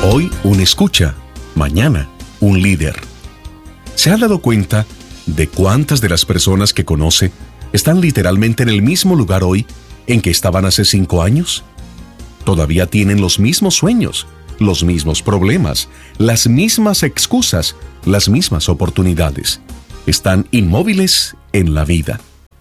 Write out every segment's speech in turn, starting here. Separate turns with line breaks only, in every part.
Hoy un escucha, mañana un líder. ¿Se ha dado cuenta de cuántas de las personas que conoce están literalmente en el mismo lugar hoy en que estaban hace 5 años? Todavía tienen los mismos sueños, los mismos problemas, las mismas excusas, las mismas oportunidades. Están inmóviles en la vida.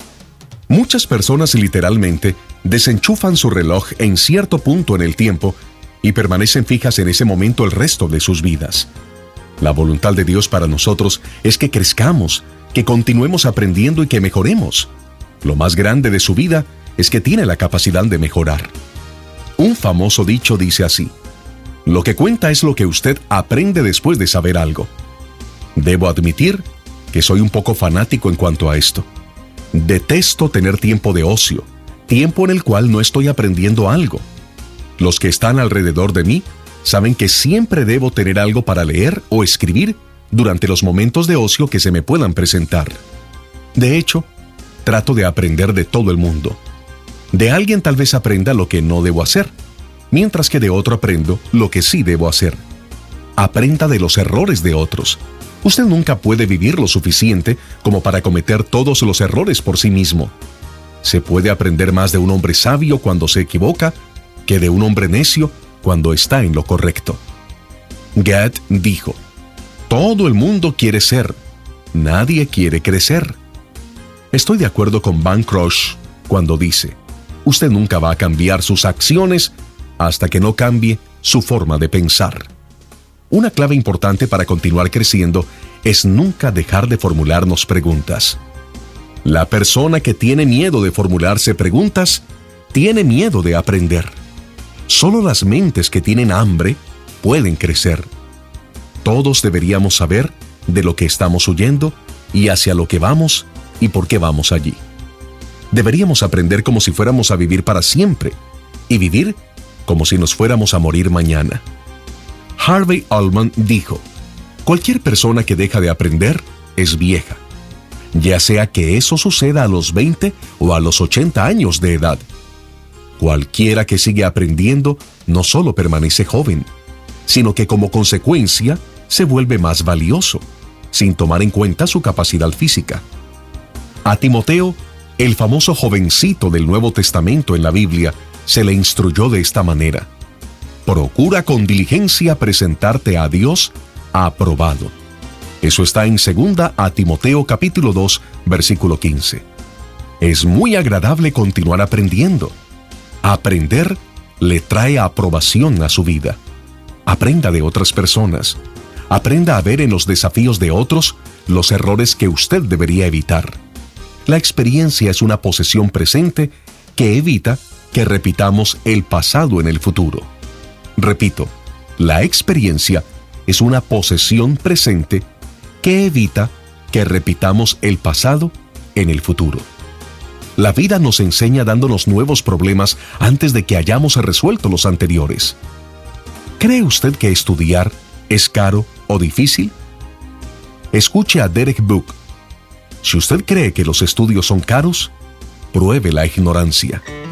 Muchas personas literalmente desenchufan su reloj en cierto punto en el tiempo y permanecen fijas en ese momento el resto de sus vidas. La voluntad de Dios para nosotros es que crezcamos, que continuemos aprendiendo y que mejoremos. Lo más grande de su vida es que tiene la capacidad de mejorar. Un famoso dicho dice así: lo que cuenta es lo que usted aprende después de saber algo. Debo admitir que soy un poco fanático en cuanto a esto. Detesto tener tiempo de ocio, tiempo en el cual no estoy aprendiendo algo. Los que están alrededor de mí saben que siempre debo tener algo para leer o escribir durante los momentos de ocio que se me puedan presentar. De hecho, trato de aprender de todo el mundo. De alguien tal vez aprenda lo que no debo hacer, mientras que de otro aprendo lo que sí debo hacer. Aprenda de los errores de otros. Usted nunca puede vivir lo suficiente como para cometer todos los errores por sí mismo. Se puede aprender más de un hombre sabio cuando se equivoca que de un hombre necio cuando está en lo correcto. Goethe dijo: todo el mundo quiere ser, nadie quiere crecer. Estoy de acuerdo con Van Cross cuando dice: usted nunca va a cambiar sus acciones hasta que no cambie su forma de pensar. Una clave importante para continuar creciendo es nunca dejar de formularnos preguntas. La persona que tiene miedo de formularse preguntas tiene miedo de aprender. Solo las mentes que tienen hambre pueden crecer. Todos deberíamos saber de lo que estamos huyendo y hacia lo que vamos y por qué vamos allí. Deberíamos aprender como si fuéramos a vivir para siempre y vivir como si nos fuéramos a morir mañana. Harvey Ullman dijo: cualquier persona que deja de aprender es vieja, ya sea que eso suceda a los 20 o a los 80 años de edad. Cualquiera que sigue aprendiendo no solo permanece joven, sino que como consecuencia se vuelve más valioso, sin tomar en cuenta su capacidad física. A Timoteo, el famoso jovencito del Nuevo Testamento en la Biblia, se le instruyó de esta manera: procura con diligencia presentarte a Dios aprobado. Eso está en 2 a Timoteo capítulo 2, versículo 15. Es muy agradable continuar aprendiendo. Aprender le trae aprobación a su vida. Aprenda de otras personas. Aprenda a ver en los desafíos de otros los errores que usted debería evitar. La experiencia es una posesión presente que evita que repitamos el pasado en el futuro. Repito, la experiencia es una posesión presente que evita que repitamos el pasado en el futuro. La vida nos enseña dándonos nuevos problemas antes de que hayamos resuelto los anteriores. ¿Cree usted que estudiar es caro o difícil? Escuche a Derek Book. Si usted cree que los estudios son caros, pruebe la ignorancia.